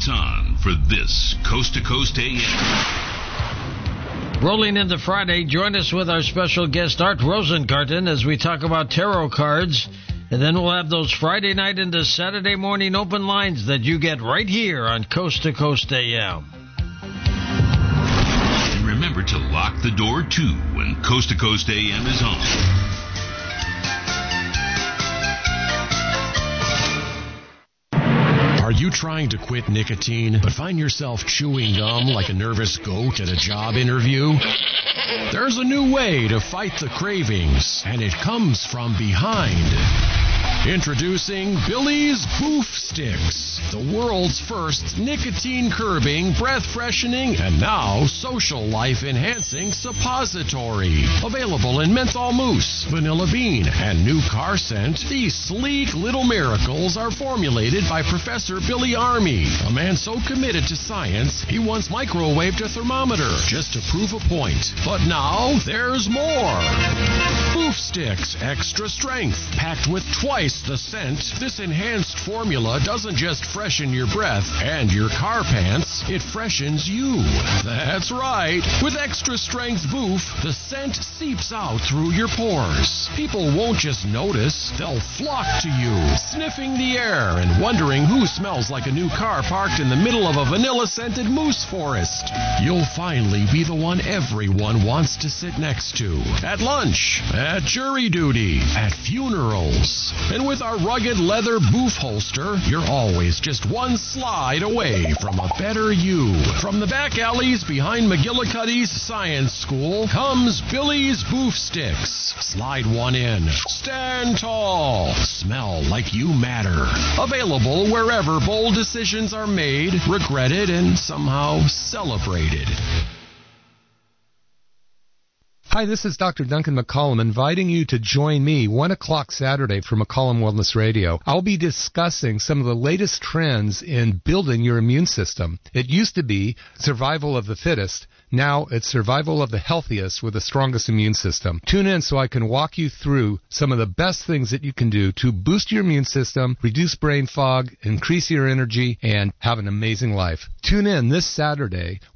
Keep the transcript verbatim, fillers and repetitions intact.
lights on for this Coast to Coast A M. Rolling into Friday, join us with our special guest Art Rosengarten as we talk about tarot cards. And then we'll have those Friday night into Saturday morning open lines that you get right here on Coast to Coast A M. And remember to lock the door, too, when Coast to Coast A M is on. Are you trying to quit nicotine, but find yourself chewing gum like a nervous goat at a job interview? There's a new way to fight the cravings, and it comes from behind. Introducing Billy's Boof Sticks, the world's first nicotine-curbing, breath-freshening, and now social life-enhancing suppository. Available in menthol mousse, vanilla bean, and new car scent, these sleek little miracles are formulated by Professor Billy Army, a man so committed to science, he once microwaved a thermometer just to prove a point. But now, there's more. Boof Sticks Extra Strength, packed with twice the scent. This enhanced formula doesn't just freshen your breath and your car pants, it freshens you. That's right. With extra strength Boof, the scent seeps out through your pores. People won't just notice, they'll flock to you, sniffing the air and wondering who smells like a new car parked in the middle of a vanilla-scented moose forest. You'll finally be the one everyone wants to sit next to. At lunch, at jury duty, at funerals. And with our rugged leather Boof holster, you're always just one slide away from a better you. From the back alleys behind McGillicuddy's Science School comes Billy's Boof Sticks. Slide one in. Stand tall. Smell like you matter. Available wherever bold decisions are made, regretted, and somehow celebrated. Hi, this is Doctor Duncan McCollum inviting you to join me one o'clock Saturday for McCollum Wellness Radio. I'll be discussing some of the latest trends in building your immune system. It used to be survival of the fittest. Now it's survival of the healthiest with the strongest immune system. Tune in so I can walk you through some of the best things that you can do to boost your immune system, reduce brain fog, increase your energy, and have an amazing life. Tune in this Saturday